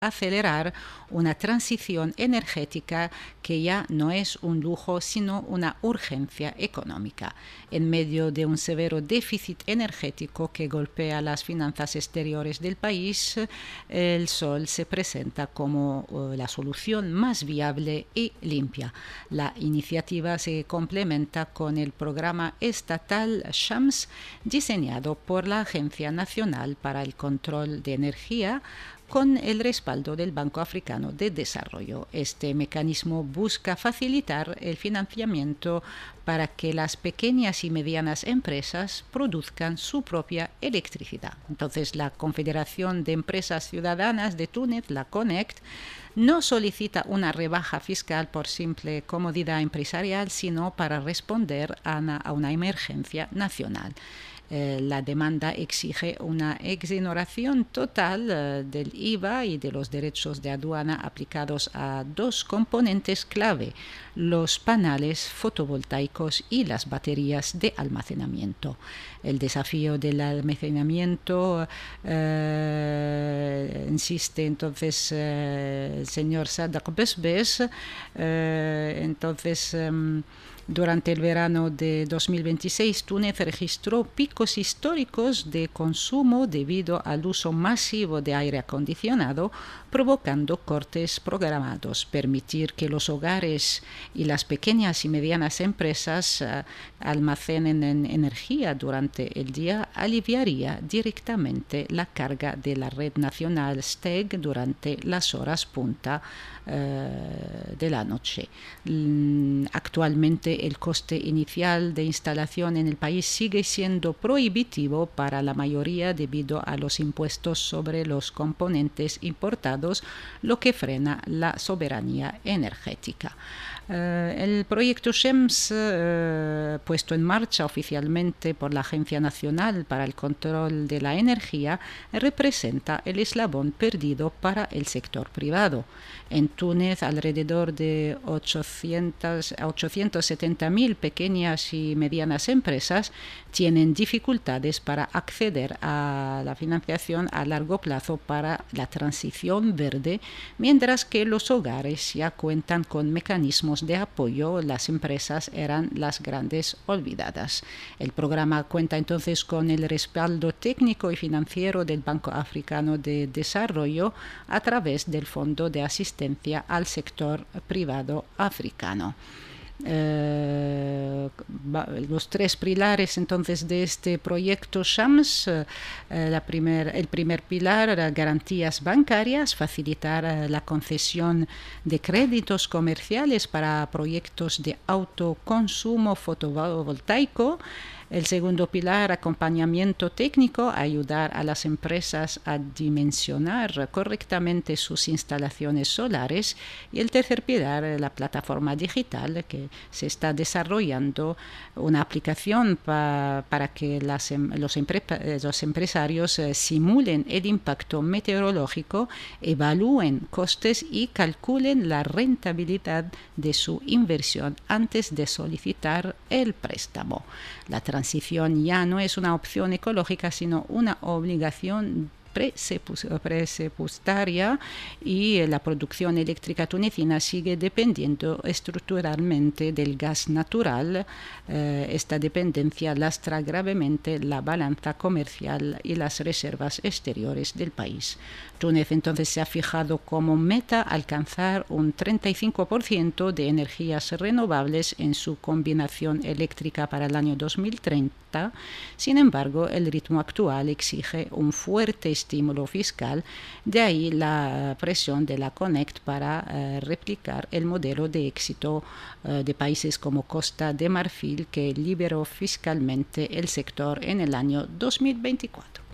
acelerar una transición energética que ya no es un lujo, sino una urgencia económica. En medio de un severo déficit energético que golpea las finanzas exteriores del país, el sol se presenta como la solución más viable y limpia. La iniciativa se complementa con el programa estatal Shams, diseñado por la Agencia Nacional para el Control de Energía, con el respaldo del Banco Africano de Desarrollo. Este mecanismo busca facilitar el financiamiento para que las pequeñas y medianas empresas produzcan su propia electricidad. Entonces, la Confederación de Empresas Ciudadanas de Túnez, la CONECT, no solicita una rebaja fiscal por simple comodidad empresarial, sino para responder a una emergencia nacional. La demanda exige una exoneración total del IVA y de los derechos de aduana aplicados a dos componentes clave: los paneles fotovoltaicos y las baterías de almacenamiento. El desafío del almacenamiento, insiste entonces el señor Sadak Besbes, durante el verano de 2026, Túnez registró picos históricos de consumo debido al uso masivo de aire acondicionado, provocando cortes programados. Permitir que los hogares y las pequeñas y medianas empresas almacenen energía durante el día aliviaría directamente la carga de la red nacional STEG durante las horas punta de la noche. Actualmente el coste inicial de instalación en el país sigue siendo prohibitivo para la mayoría debido a los impuestos sobre los componentes importados, lo que frena la soberanía energética. El proyecto SHEMS, puesto en marcha oficialmente por la Agencia Nacional para el Control de la Energía, representa el eslabón perdido para el sector privado. En Túnez, alrededor de 870.000 pequeñas y medianas empresas tienen dificultades para acceder a la financiación a largo plazo para la transición verde, mientras que los hogares ya cuentan con mecanismos de apoyo. Las empresas eran las grandes olvidadas. El programa cuenta entonces con el respaldo técnico y financiero del Banco Africano de Desarrollo a través del Fondo de Asistencia al Sector Privado Africano. Los tres pilares entonces de este proyecto Shams: el primer pilar, garantías bancarias, facilitar la concesión de créditos comerciales para proyectos de autoconsumo fotovoltaico. El segundo pilar, acompañamiento técnico, ayudar a las empresas a dimensionar correctamente sus instalaciones solares. Y el tercer pilar, la plataforma digital, que se está desarrollando una aplicación para que los empresarios simulen el impacto meteorológico, evalúen costes y calculen la rentabilidad de su inversión antes de solicitar el préstamo. La transición ya no es una opción ecológica, sino una obligación presupuestaria, y la producción eléctrica tunecina sigue dependiendo estructuralmente del gas natural. Esta dependencia lastra gravemente la balanza comercial y las reservas exteriores del país. Túnez entonces se ha fijado como meta alcanzar un 35% de energías renovables en su combinación eléctrica para el año 2030. Sin embargo, el ritmo actual exige un fuerte estímulo fiscal, de ahí la presión de la CONECT para replicar el modelo de éxito de países como Costa de Marfil, que liberó fiscalmente el sector en el año 2024.